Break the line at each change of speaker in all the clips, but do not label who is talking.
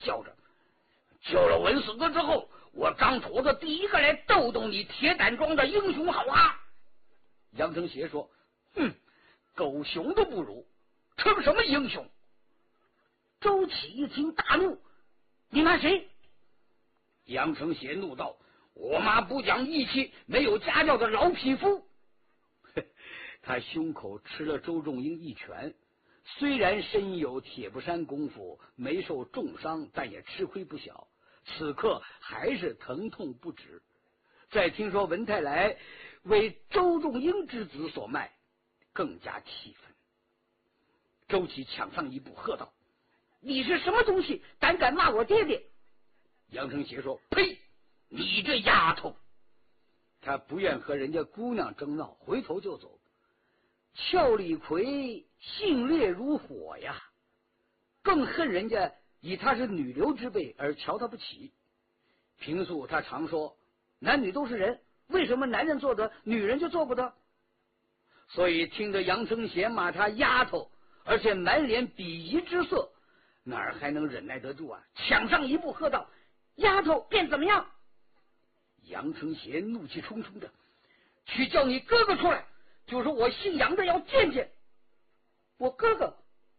叫着：“救了文四哥之后，我张坨子第一个来逗逗你铁胆庄的英雄好啊！”杨承协说：“狗熊都不如，称什么英雄？”周启一听大怒：“你骂谁？”杨承协怒道：“我骂不讲义气、没有家教的老匹夫。”他胸口吃了周仲英一拳，虽然身有铁布衫功夫，没受重伤，但也吃亏不小。此刻还是疼痛不止。再听说文泰来为周仲英之子所卖，更加气愤。周启抢上一步，喝道：“你是什么东西，胆敢骂我爹爹？”杨承协说：“呸！你这丫头！”他不愿和人家姑娘争闹，回头就走。俏李逵性烈如火呀，更恨人家以他是女流之辈而瞧他不起。平素他常说，男女都是人，为什么男人做得女人就做不得？所以听着杨承贤骂他丫头，而且满脸鄙夷之色，哪儿还能忍耐得住啊？抢上一步喝道：“丫头便怎么样？”杨承贤怒气冲冲的：“去叫你哥哥出来，就是我姓杨的要见见我哥哥。”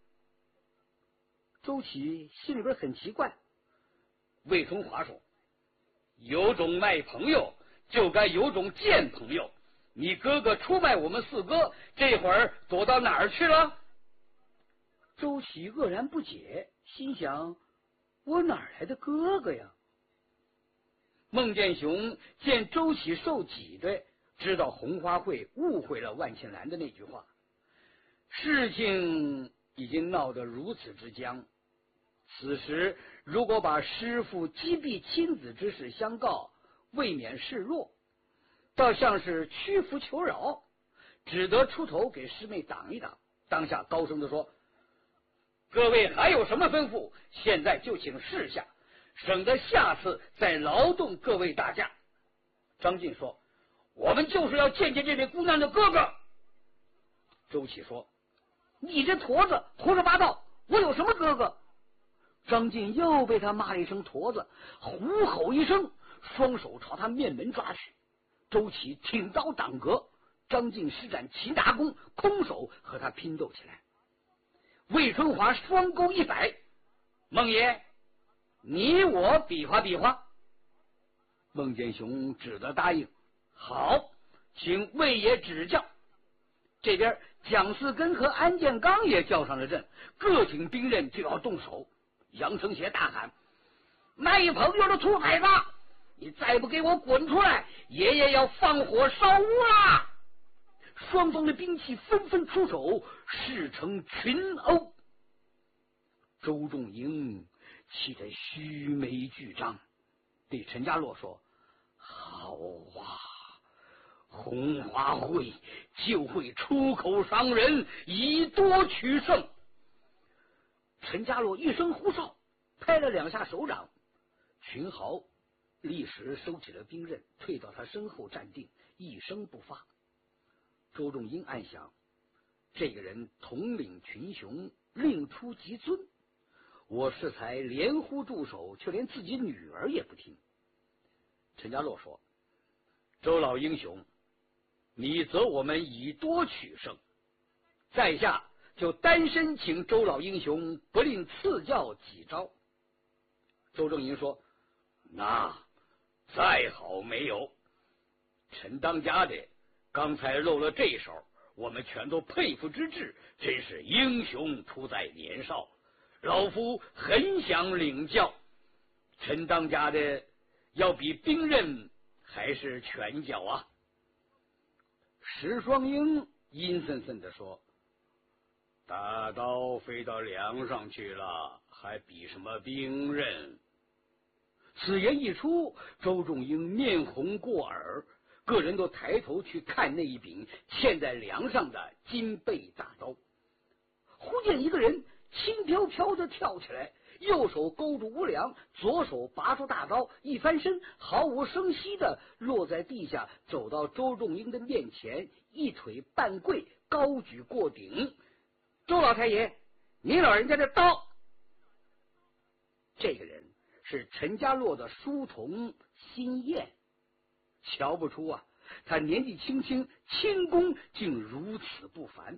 周启心里边很奇怪。魏春华说：“有种卖朋友，就该有种见朋友。你哥哥出卖我们四哥，这会儿躲到哪儿去了？”周启愕然不解，心想：我哪来的哥哥呀？孟建雄见周启受挤兑，知道红花会误会了万庆兰的那句话，事情已经闹得如此之僵。此时如果把师父击毙亲子之事相告，未免示弱，倒像是屈服求饶，只得出头给师妹挡一挡。当下高声地说：“各位还有什么吩咐？现在就请示下，省得下次再劳动各位大驾。”张晋说：“我们就是要见见这位姑娘的哥哥。”周启说：“你这驼子胡说八道，我有什么哥哥？”张晋又被他骂了一声驼子，虎吼一声，双手朝他面门抓去。周启挺刀挡格，张晋施展齐达功，空手和他拼斗起来。魏春华双钩一摆：“孟爷，你我比划比划。”孟建雄只得答应：“好，请魏爷指教。”这边蒋四根和安建刚也叫上了阵，各挺兵刃就要动手。杨承协大喊：“卖朋友的土崽子，你再不给我滚出来，爷爷要放火烧屋啦！”双方的兵器纷纷出手，势成群殴。周仲英气得须眉俱张，对陈家洛说：“好啊，红花会就会出口伤人，以多取胜。”陈家洛一声呼哨，拍了两下手掌，群豪立时收起了兵刃，退到他身后站定，一声不发。周仲英暗想，这个人统领群雄，令出即尊，我适才连呼驻守，却连自己女儿也不听。陈家洛说：“周老英雄，你责我们以多取胜，在下就单身请周老英雄不吝赐教几招。”周仲英说：“那再好没有，陈当家的刚才露了这手，我们全都佩服之至，真是英雄出在年少，老夫很想领教。陈当家的要比兵刃还是拳脚啊？”石双英阴森森地说：“大刀飞到梁上去了，还比什么兵刃？”此言一出，周仲英面红过耳，个人都抬头去看那一柄嵌在梁上的金背大刀。忽见一个人轻飘飘地跳起来，右手勾住屋梁，左手拔出大刀，一翻身，毫无声息地落在地下，走到周仲英的面前，一腿半跪，高举过顶：“周老太爷，你老人家的刀！” 这个人是陈家洛的书童辛晏。瞧不出啊，他年纪轻轻，轻功竟如此不凡。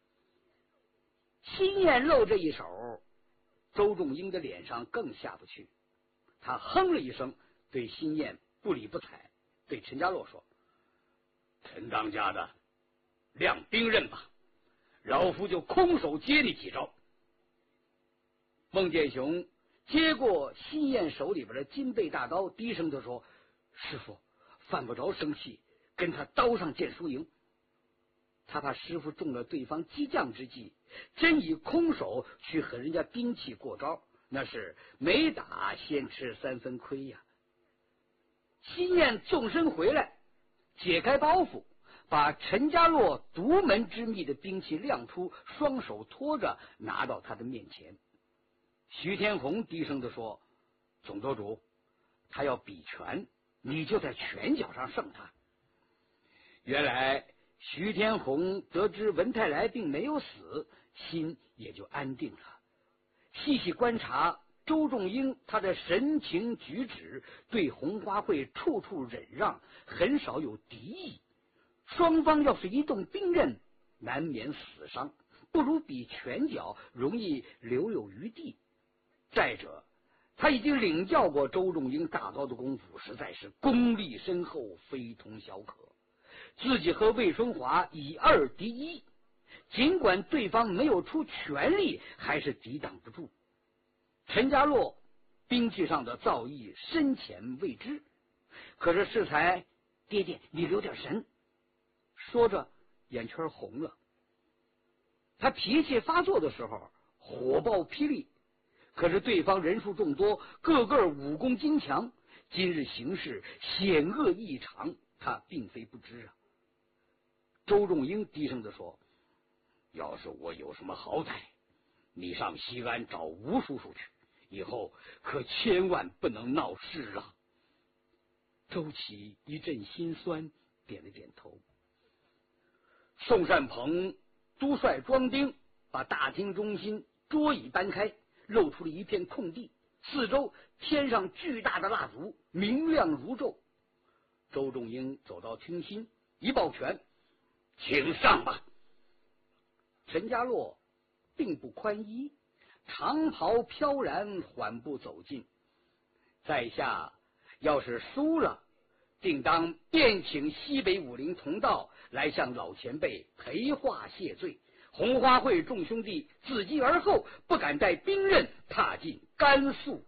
辛晏露这一手，周仲英的脸上更下不去。他哼了一声，对辛晏不理不睬，对陈家洛说：“陈当家的，亮兵刃吧，老夫就空手接你几招。”孟建雄接过辛晏手里边的金背大刀，低声地说：“师傅，犯不着生气，跟他刀上见输赢。”他怕师傅中了对方激将之计，真以空手去和人家兵器过招，那是没打先吃3分亏呀。辛晏纵身回来，解开包袱，把陈家洛独门之秘的兵器亮出，双手托着拿到他的面前。徐天红低声地说：“总舵主，他要比拳，你就在拳脚上胜他。”原来徐天红得知文泰来并没有死，心也就安定了。细细观察周仲英，他的神情举止，对红花会处处忍让，很少有敌意。双方要是一动兵刃，难免死伤，不如比拳脚，容易留有余地。再者，他已经领教过周仲英大刀的功夫，实在是功力深厚，非同小可。自己和魏春华以2敌1，尽管对方没有出全力，还是抵挡不住。陈家洛兵器上的造诣深浅未知，可是适才，爹爹你留点神。说着眼圈红了。他脾气发作的时候火爆霹雳，可是对方人数众多，个个武功精强，今日形势险恶异常，他并非不知啊。周仲英低声地说：“要是我有什么好歹，你上西安找吴叔叔去，以后可千万不能闹事啊。”周琦一阵心酸，点了点头。宋善鹏督率庄丁把大厅中心桌椅搬开，露出了一片空地，四周添上巨大的蜡烛，明亮如昼。周仲英走到厅心，一抱拳：“请上吧。”陈家洛并不宽衣，长袍飘然，缓步走近。在下要是输了，定当便请西北武林同道来向老前辈赔话谢罪。红花会众兄弟自今而后不敢带兵刃踏进甘肃